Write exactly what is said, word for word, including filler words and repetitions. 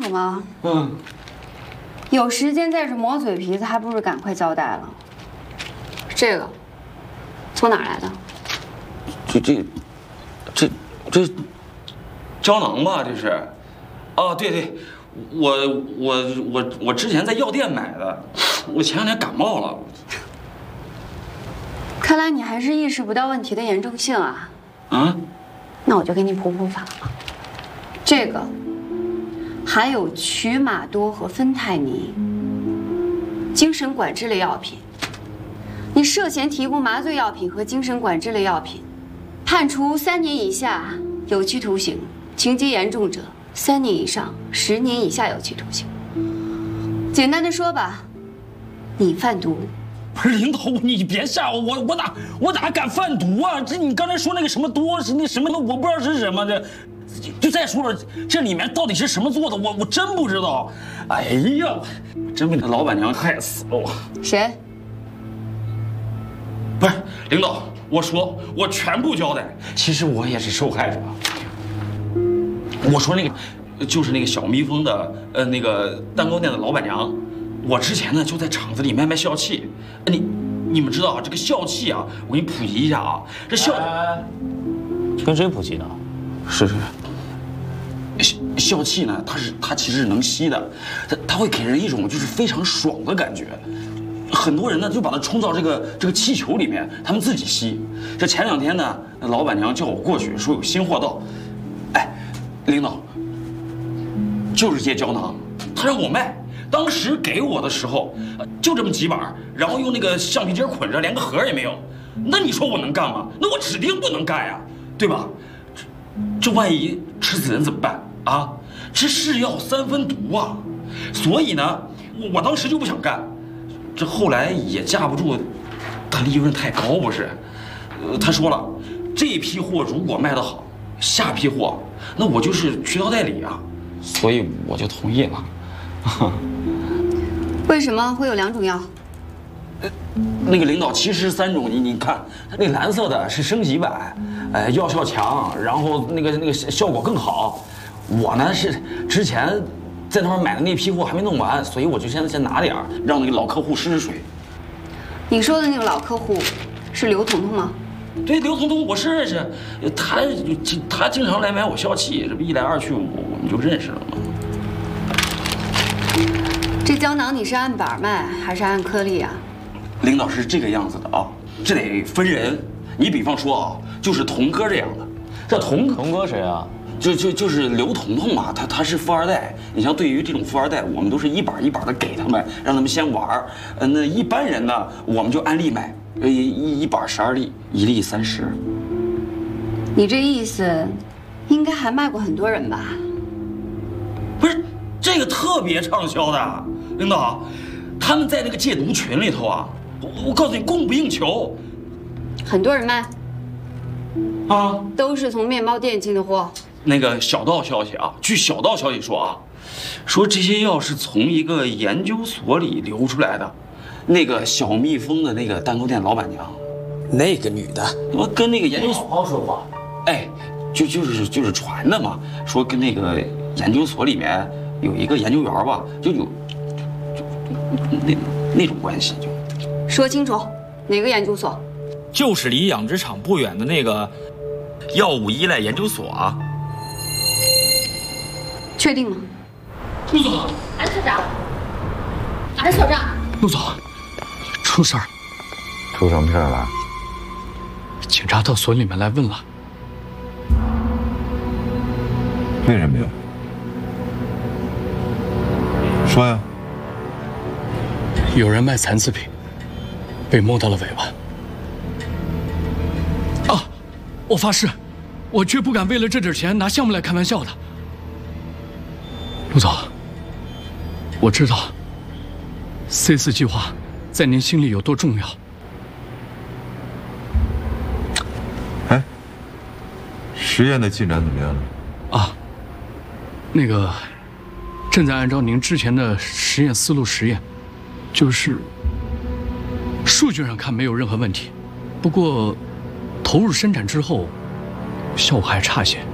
什么？ 嗯， 有时间在这磨嘴皮子，还不如赶快交代了。这个从哪儿来的？ 这这这这胶囊吧？这是？哦，对对，我我我我之前在药店买的，我前两天感冒了。 看来你还是意识不到问题的严重性啊。 啊？ 那我就给你普普法了。这个含有曲马多和芬太尼，精神管制类药品。你涉嫌提供麻醉药品和精神管制类药品，判处三年以下有期徒刑，情节严重者三年以上十年以下有期徒刑。简单的说吧，你贩毒。 不是领导，你别吓我，我我哪我哪敢贩毒啊？这你刚才说那个什么多是那什么的，我不知道是什么的。就再说了，这里面到底是什么做的，我我真不知道。哎呀，真被那老板娘害死了我。 谁？ 不是领导，我说我全部交代。其实我也是受害者。我说那个就是那个小蜜蜂的呃那个蛋糕店的老板娘。我之前呢就在厂子里卖卖笑气，你你们知道啊，这个笑气啊，我给你普及一下啊，这笑、 哎、跟谁普及呢？ 是是，笑笑气呢，它是它其实是能吸的，它它会给人一种就是非常爽的感觉。很多人呢就把它冲到这个这个气球里面，他们自己吸。这前两天呢，老板娘叫我过去说有新货到，哎，领导，就是这胶囊，他让我卖。当时给我的时候，就这么几板，然后用那个橡皮筋捆着，连个盒也没有。那你说我能干吗？那我指定不能干呀，对吧？这这万一吃死人怎么办啊？这是药三分毒啊！所以呢，我我当时就不想干。这后来也架不住，他利润太高不是？呃，他说了，这批货如果卖得好，下批货那我就是渠道代理啊，所以我就同意了。 为什么会有两种药？ 那个领导其实三种，你你看，它那蓝色的是升级版，呃，药效强，然后那个那个效果更好。我呢是之前在那边买的那批货还没弄完，所以我就现在先拿点儿，让那个老客户试试水。 你说的那个老客户是刘彤彤吗？ 对，刘彤彤我是认识，他他经常来买我笑气，这不一来二去，我我们就认识了嘛。 这胶囊你是按板卖还是按颗粒啊？ 领导是这个样子的啊，这得分人。你比方说啊，就是童哥这样的，这童童哥谁啊？ 就就就是刘彤彤嘛，他他是富二代。你像对于这种富二代，我们都是一板一板的给他们，让他们先玩儿。呃，那一般人呢，我们就按粒卖，呃一一板十二粒，一粒三十。 你这意思，应该还卖过很多人吧？ 不是，这个特别畅销的，领导，他们在那个戒毒群里头啊，我我告诉你，供不应求。 很多人卖， 啊， 都是从面包店进的货。 那个小道消息啊，据小道消息说啊，说这些药是从一个研究所里流出来的。那个小蜜蜂的那个蛋糕店老板娘， 那个女的， 我跟那个研究所， 好好说话。 哎，就就是就是传的嘛，说跟那个研究所里面有一个研究员吧，就有就就那那种关系就。 说清楚，哪个研究所？ 就是离养殖场不远的那个药物依赖研究所啊。 确定吗？ 陆总， 韩所长，韩所长， 陆总，出事儿， 出什么事儿了？ 警察到所里面来问了。 为什么呀？说呀。 有人卖残次品，被摸到了尾巴。啊！我发誓，我绝不敢为了这点钱拿项目来开玩笑的。陆总，我知道 C 四计划在您心里有多重要。 哎，实验的进展怎么样了？ 啊，那个正在按照您之前的实验思路实验，就是数据上看没有任何问题，不过投入生产之后效果还差些。